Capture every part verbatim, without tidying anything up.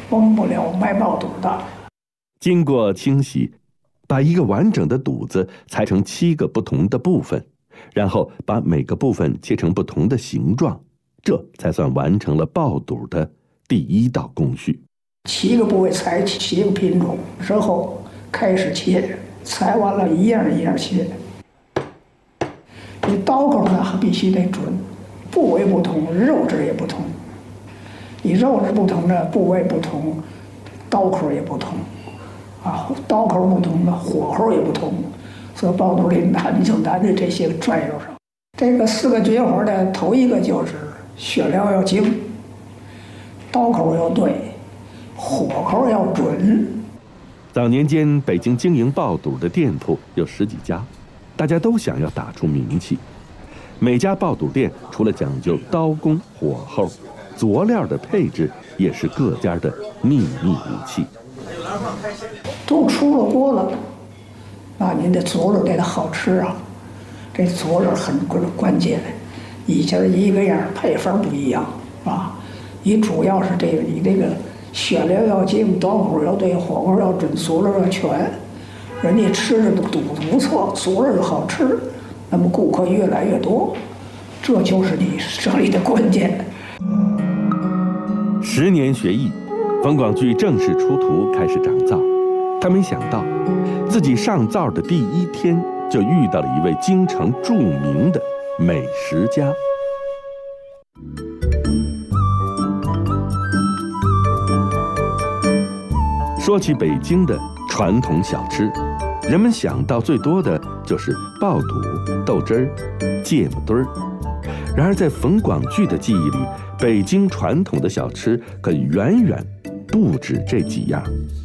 忘不了卖爆肚的。 经过清洗，把一个完整的肚子裁成七个不同的部分，然后把每个部分切成不同的形状，这才算完成了爆肚的第一道工序。 七个部位裁七个品种之后开始切，裁完了一样一样切。你刀口呢必须得准，部位不同，肉质也不同。你肉质不同呢，部位不同，刀口也不同，啊，刀口不同呢，火候也不同。所以爆肚里难就难在这些转悠上。这个四个绝活的头一个就是选料要精，刀口要对，火候要准。 早年间，北京经营爆肚的店铺有十几家，大家都想要打出名气。每家爆肚店除了讲究刀工、火候，佐料的配置也是各家的秘密武器。 都出了锅了，那您的佐料得好吃啊！这佐料很关键，一家一个样，配方不一样啊。你主要是这个，你这个选料要精，刀口要对，火候要准，佐料要全。人家吃着的肚子不错，佐料又好吃，那么顾客越来越多，这就是你生意的关键。 十年学艺，冯广聚正式出徒开始掌灶。他没想到，自己上灶的第一天就遇到了一位京城著名的美食家。说起北京的传统小吃，人们想到最多的就是爆肚、豆汁儿、芥末墩儿。然而在冯广聚的记忆里，北京传统的小吃可远远不止这几样。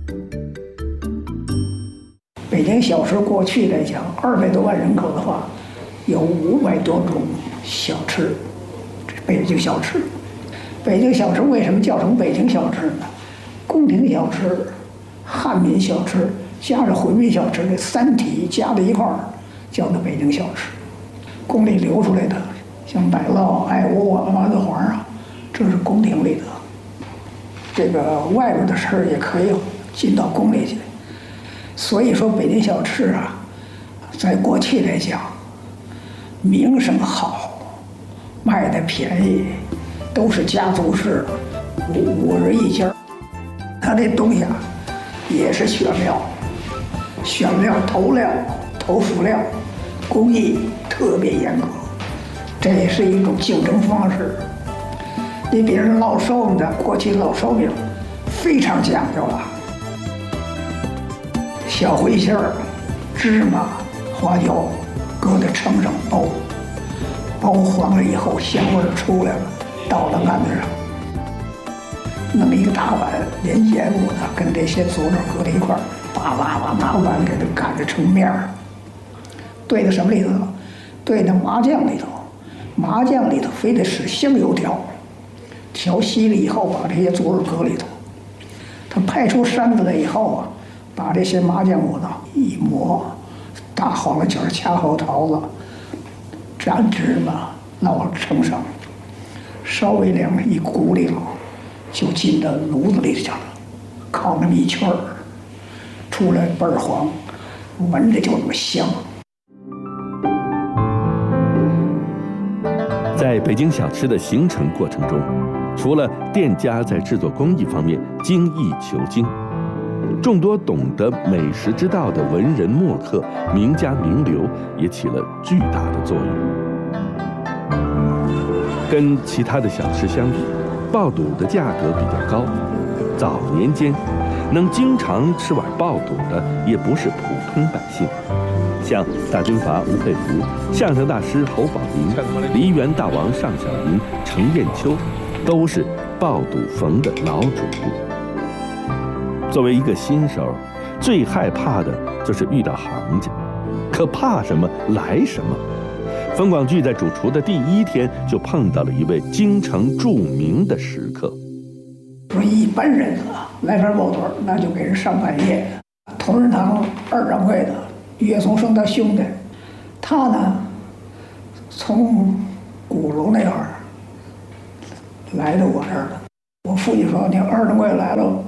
北京小吃过去来讲，二百多万人口的话，有五百多种小吃。北京小吃，北京小吃为什么叫成北京小吃呢？宫廷小吃、汉民小吃加上回民小吃这三体加在一块儿，叫做北京小吃。宫里流出来的，像奶酪、爱窝啊、麻子黄啊，这是宫廷里的。这个外边的事儿也可以进到宫里去。所以说，北京小吃啊，在过去来讲，名声好，卖的便宜，都是家族式，五五人一家。他这东西啊，也是选料，选料、投料、投辅料，工艺特别严格，这也是一种竞争方式。你比如烙寿饼的，过去烙寿饼非常讲究啊。小茴馅儿、芝麻、花椒搁在秤上包，包黄了以后，香味儿出来了，倒到案子上，弄一个大碗，连盐物的跟这些佐料搁在一块儿，叭叭叭拿碗给它擀着成面儿，兑到什么里头？兑到麻酱里头，麻酱里头非得使香油调，调稀了以后，把这些佐料搁里头，它派出山子来以后啊。把这些麻酱骨头一磨，大黄瓜卷掐好桃子，蘸芝麻烙秤上，稍微凉一鼓里头，就进到炉子里去了，烤那么一圈儿，出来倍儿黄，闻着就那么香。 在北京小吃的形成过程中，除了店家在制作工艺方面精益求精，众多懂得美食之道的文人墨客、名家名流也起了巨大的作用。跟其他的小吃相比，爆肚的价格比较高。早年间，能经常吃碗爆肚的也不是普通百姓，像大军阀吴佩孚、相声大师侯宝林、梨园大王尚小云、程砚秋，都是爆肚冯的老主顾。作为一个新手，最害怕的就是遇到行家，可怕什么来什么。冯广聚在主厨的第一天就碰到了一位京城著名的食客。 说一般人啊，来份爆肚那就给人上半夜。同仁堂二掌柜的岳松生他兄弟，他呢从鼓楼那会儿来到我这儿了。我父亲说：“你二掌柜来了，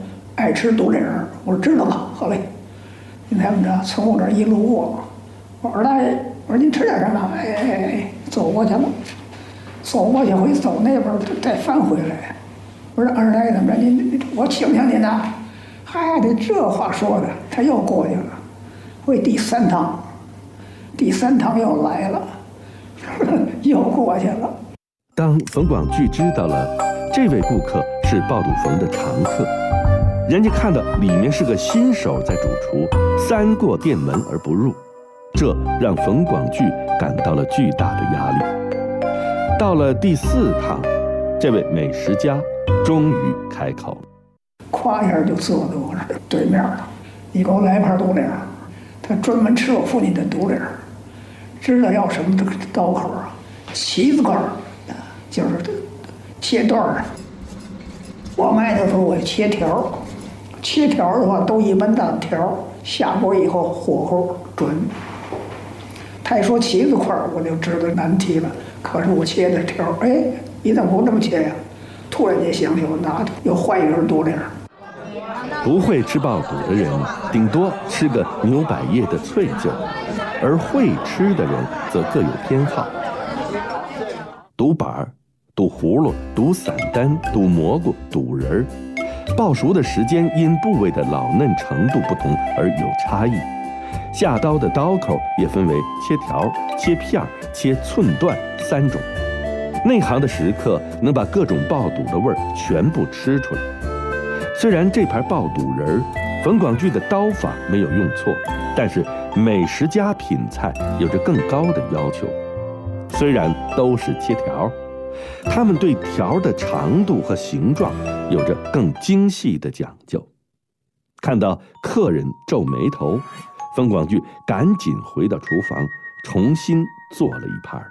爱吃独领儿。我说知道了，好嘞。你看着从我这儿一路过，我说大爷，我说您吃点什么？哎哎哎，走过去了，走过去回走那边再翻回来。我说二大爷怎么着？您我请请您呐。嗨，这这话说的，他又过去了。回第三趟，第三趟又来了，又过去了。 当冯广聚知道了这位顾客是爆肚冯的常客，人家看到里面是个新手在主厨，三过店门而不入，这让冯广聚感到了巨大的压力。到了第四趟，这位美食家终于开口了， 咵一下就坐在我这对面了。你给我来盘独领，他专门吃我父亲的独领，知道要什么刀口啊？旗子块，就是切段儿。我卖的时候我切条，切条的话都一般大条，下锅以后火候准。他一说旗子块，我就知道难题了。可是我切的条，哎，你怎么不这么切呀？突然间想起我拿的又换一根独领。 不会吃爆肚的人，顶多吃个牛百叶的脆劲儿，而会吃的人则各有偏好。肚板儿、肚葫芦、肚散丹、肚蘑菇、肚仁儿，爆熟的时间因部位的老嫩程度不同而有差异。下刀的刀口也分为切条、切片、切寸段三种。内行的食客能把各种爆肚的味儿全部吃出来。虽然这盘爆肚仁儿，冯广聚的刀法没有用错，但是美食家品菜有着更高的要求。虽然都是切条，他们对条的长度和形状有着更精细的讲究。看到客人皱眉头，冯广聚赶紧回到厨房，重新做了一盘。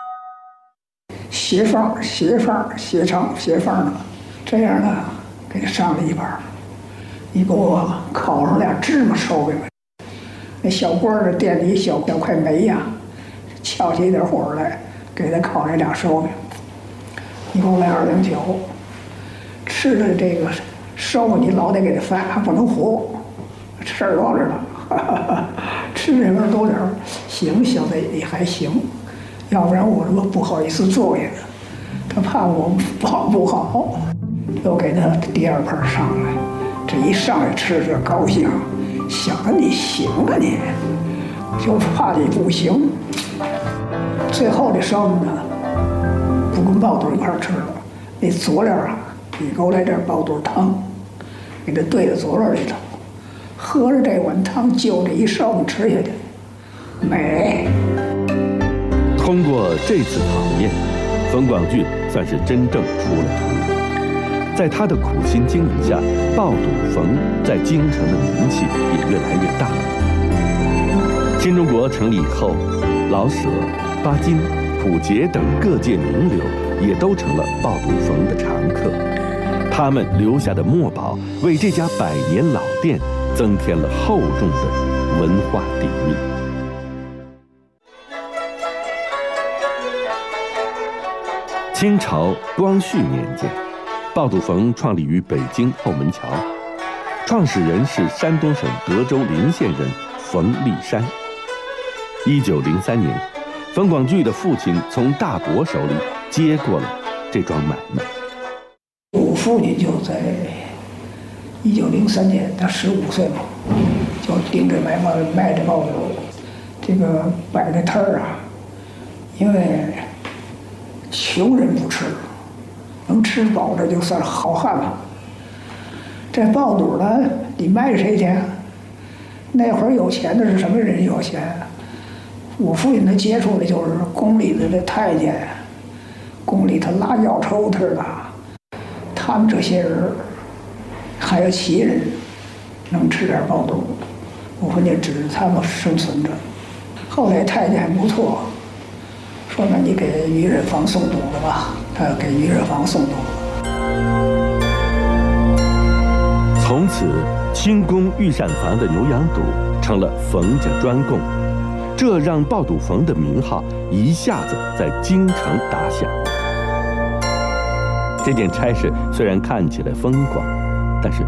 斜放、斜放、斜长、斜放的，这样呢，给他上了一盘。你给我烤上俩芝麻烧饼来。那小锅儿的店里小小块煤呀、啊，翘起一点火来，给他烤那俩烧饼。你给我来二两酒。吃的这个烧饼，你老得给他翻，还不能糊，事儿多着呢。吃这根多点儿，行，小子也还行。要不然我这么不好意思坐下，他怕我报不好，又给他第二盘上来。这一上来吃着高兴，想着你行啊你，就怕你不行。最后这烧饼呢，不跟爆肚一块吃了，那佐料啊，你给我来点爆肚汤，给它兑到佐料里头，喝着这碗汤，就这一烧饼吃下去，美。 通过这次考验，冯广聚算是真正出了图。在他的苦心经营下，爆肚冯在京城的名气也越来越大。新中国成立以后，老舍、巴金、溥杰等各界名流也都成了爆肚冯的常客。他们留下的墨宝，为这家百年老店增添了厚重的文化底蕴。清朝光绪年间，爆肚冯创立于北京后门桥，创始人是山东省德州临县人冯立山。一九零三年，冯广聚的父亲从大伯手里接过了这桩买卖。 我父亲就在一九零三年，他十五岁嘛，就盯着买卖卖这爆肚，这个摆这摊儿啊，因为穷人不吃，能吃饱这就算好汉了。这爆肚呢，你卖谁去？那会儿有钱的是什么人有钱？我父亲他接触的就是宫里的这太监，宫里头拉药抽屉的，他们这些人，还有旗人，能吃点爆肚。我父亲指着他们生存着。后来太监还不错。说那你给于仁房送肚子吧，他给于仁房送肚子。 从此，清宫御膳房的牛羊肚成了冯家专供，这让爆肚冯的名号一下子在京城打响。这件差事虽然看起来风光，但是